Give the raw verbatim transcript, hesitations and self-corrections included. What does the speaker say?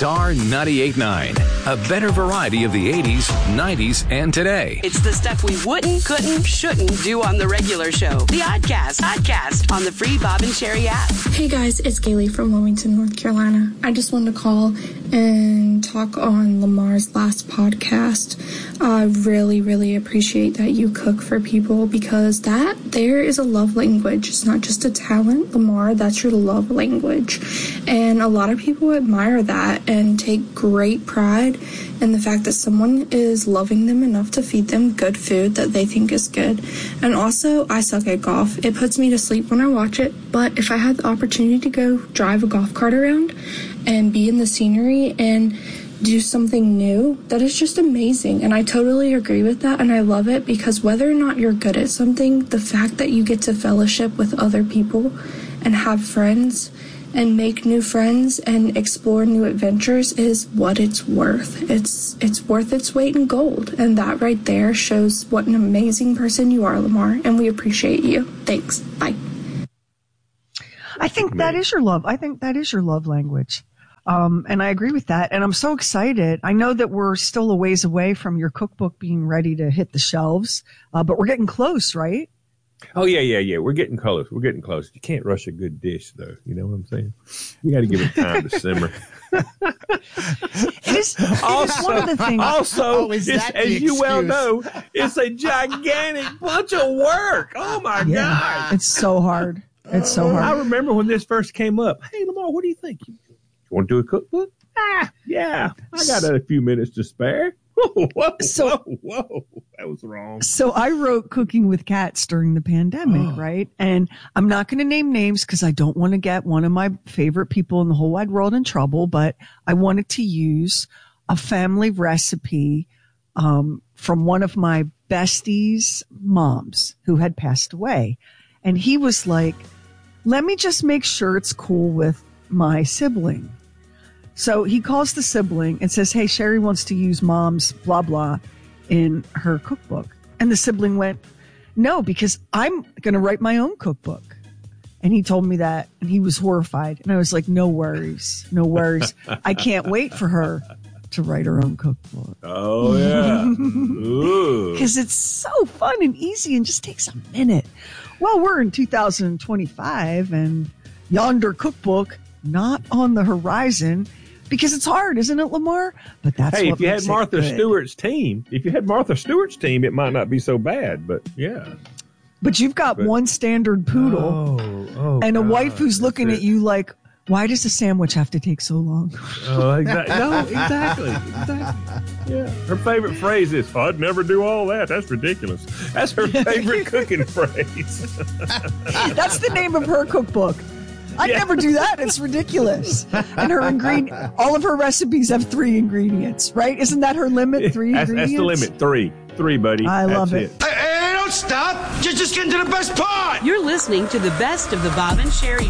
Star ninety-eight point nine. A better variety of the eighties, nineties, and today. It's the stuff we wouldn't, couldn't, shouldn't do on the regular show. The Oddcast. Oddcast on the free Bob and Sherry app. Hey guys, it's Gailey from Wilmington, North Carolina. I just wanted to call and talk on Lamar's last podcast. I really, really appreciate that you cook for people, because that there is a love language. It's not just a talent, Lamar. That's your love language. And a lot of people admire that and take great pride in the fact that someone is loving them enough to feed them good food that they think is good. And also, I suck at golf. It puts me to sleep when I watch it, but if I had the opportunity to go drive a golf cart around and be in the scenery and do something new, that is just amazing. And I totally agree with that, and I love it, because whether or not you're good at something, the fact that you get to fellowship with other people and have friends and make new friends and explore new adventures is what it's worth. It's it's worth its weight in gold. And that right there shows what an amazing person you are, Lamar, and we appreciate you. Thanks. Bye. I think that is your love. I think that is your love language. Um, and I agree with that. And I'm so excited. I know that we're still a ways away from your cookbook being ready to hit the shelves, uh, but we're getting close, right? Oh, yeah, yeah, yeah. We're getting close. We're getting close. You can't rush a good dish, though. You know what I'm saying? You got to give it time to simmer. It is, it also, is one of the things. Also, oh, it's, as you well know, it's a gigantic bunch of work. Oh, my yeah, God. It's so hard. It's so hard. I remember when this first came up. Hey, Lamar, what do you think? You want to do a cookbook? Ah, yeah. I got a few minutes to spare. Whoa, whoa, so, whoa, whoa. That was wrong. So I wrote Cooking with Cats during the pandemic, oh. right? And I'm not going to name names because I don't want to get one of my favorite people in the whole wide world in trouble, but I wanted to use a family recipe um, from one of my besties' moms who had passed away. And he was like, let me just make sure it's cool with my sibling. So he calls the sibling and says, hey, Sherry wants to use mom's blah, blah in her cookbook. And the sibling went, no, because I'm going to write my own cookbook. And he told me that, and he was horrified. And I was like, no worries, no worries. I can't wait for her to write her own cookbook. Oh, yeah. Because it's so fun and easy and just takes a minute. Well, we're in two thousand twenty-five, and yonder cookbook not on the horizon. Because it's hard, isn't it, Lamar? But that's hey, what if you had Martha good. Stewart's team, if you had Martha Stewart's team, it might not be so bad. But yeah. But you've got but, one standard poodle oh, oh, and a God, wife who's looking it. at you like, why does the sandwich have to take so long? Oh, exactly. No, exactly. exactly. Yeah. Her favorite phrase is, I'd never do all that. That's ridiculous. That's her favorite cooking phrase. That's the name of her cookbook. I'd yeah. never do that. It's ridiculous. And her ingredient, all of her recipes have three ingredients, right? Isn't that her limit? Three that's, ingredients? That's the limit. Three. Three, buddy. I that's love it. it. Hey, hey, don't stop. Just, just get to the best part. You're listening to the best of the Bob and Sherry